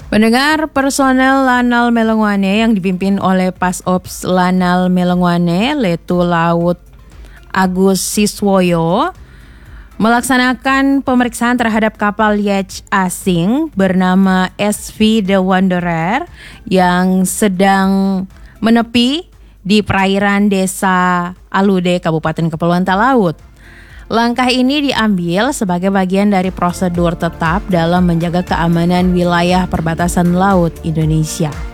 Pendengar, personel Lanal Melangwane yang dipimpin oleh Pasops Lanal Melangwane, Letu Laut Agus Siswoyo, melaksanakan pemeriksaan terhadap kapal yacht asing bernama SV The Wanderer yang sedang menepi di perairan Desa Alude, Kabupaten Kepulauan Talaut. Langkah ini diambil sebagai bagian dari prosedur tetap dalam menjaga keamanan wilayah perbatasan laut Indonesia.